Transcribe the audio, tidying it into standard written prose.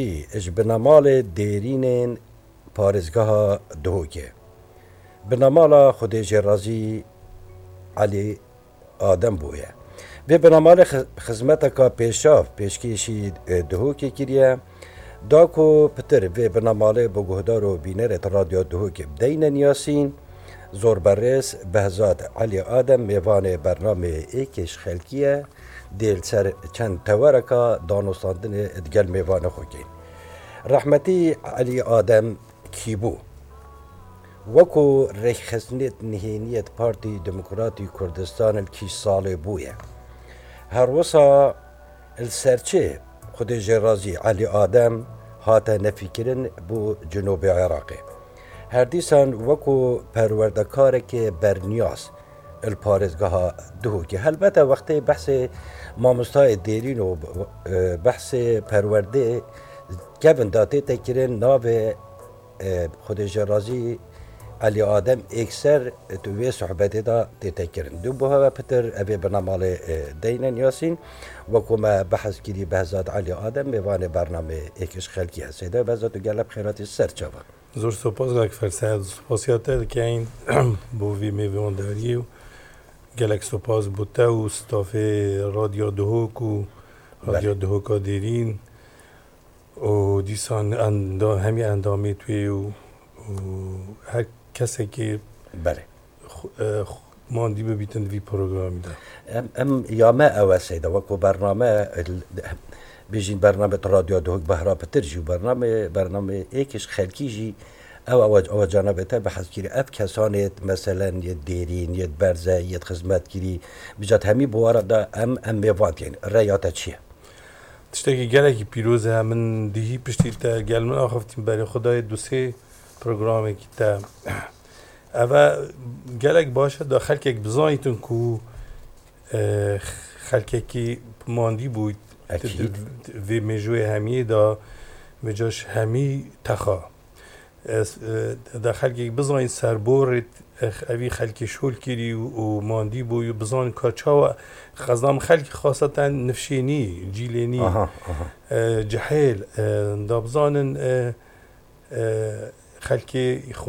اجبنامال دیرین پارزگاه دهوکه بنامالا خودش رازی علی آدم بویه و بنامال خدمت که پیشاف پیشکشی دهوکه کریه داکو پتر و بنامال بگهدار و بینر رادیو دهوکه بدین نیاسین زور بررس بهزاد علی آدم میوان برنامه ایکش خلکیه دیل سر چند تورکا دانستاندن ادگل میوان خوکین رحمتی علی آدم کیبو وکو رخصنت نهینیت پارتی دموکراتی کردستان الکیش سال بویه هر وصا السرچه خود جرازی علی آدم هاتا نفکرن بو جنوب عراقی هر دیسان وکو پروردکاره که برنیاس الپارزگاه دهو که البته وقتی بحث مامستای دیرین و بحث پرورده کبن داته تکرین ناو خود جرازی علی آدم اکثر توی صحبتی دا تکرین دو بها و پتر ابی بنامال دینن یاسین وکو ما بحث کری بهزاد علی آدم میوان برنامه ایکش خلکی هسته بهزاد و گلب خیراتی سر چاوا زور سپاس گلک فرساد سپاسیاته که این بوی میوانداری و گلک سپاس بوده و ستاف رادیو دهوک و رادیو دهوکا دیرین و دیسان همی اندامی توی و هر کسی که بله ماندی ببیتن وی پروگرامی ده یا ما اوسیده وکو برنامه بیشین برنامه رادیو دهوک بهرا پترجی و برنامه ایکش خلکی جی او جانبته بحث کری اف کسانیت مثلا یه دیرین یه برزه یه خدمت کری بجات همی بوارد دا ام میوانت یعنی رایاتا چیه تشتاقی گلکی پیروزه من دیهی پشتی تا گل من آخفتیم برای خدای دو سه پروگرامی که تا اوه گلک باشه دا خلکک بزایتون که خلککی ماندی بود اکید و مجوی همیه دا مجاش همی تخا دا خلکی بزاین سربورت اوی خلکی شول کری و ماندی بوی بزاین کارچاو خزنام خلکی خاصتا نفشینی جیلینی جحیل دا بزانن خلکی